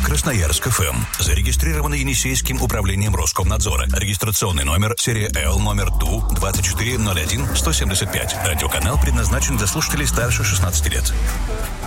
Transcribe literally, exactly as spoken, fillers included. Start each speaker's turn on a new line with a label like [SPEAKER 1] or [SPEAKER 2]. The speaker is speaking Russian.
[SPEAKER 1] Красноярск эф эм. Зарегистрировано Енисейским управлением Роскомнадзора. Регистрационный номер серия Л номер Ту двадцать четыре ноль один сто семьдесят пять. Радиоканал предназначен для слушателей старше шестнадцати лет.